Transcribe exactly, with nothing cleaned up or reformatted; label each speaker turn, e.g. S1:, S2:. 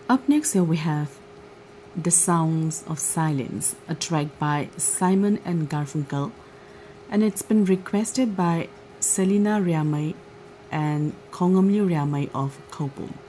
S1: Up next here we have The Sounds of Silence, a track by Simon and Garfunkel, and it's been requested by Selina Riamai and Kongamli Riamai of Kopum.